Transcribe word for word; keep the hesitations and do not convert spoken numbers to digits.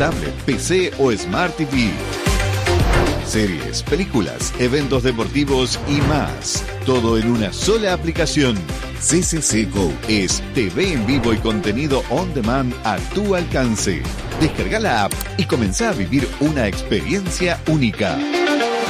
tablet, P C o Smart T V. Series, películas, eventos deportivos y más. Todo en una sola aplicación. C C C Go es T V en vivo y contenido on demand a tu alcance. Descarga la app y comenzá a vivir una experiencia única.